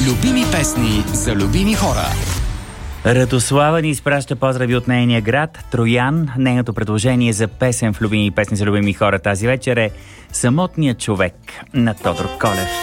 Любими песни за любими хора. Радослава ни изпраща поздрави от нейния град Троян. Нейното предложение за песен в любими песни за любими хора тази вечер е "Самотният човек" на Тодор Колев.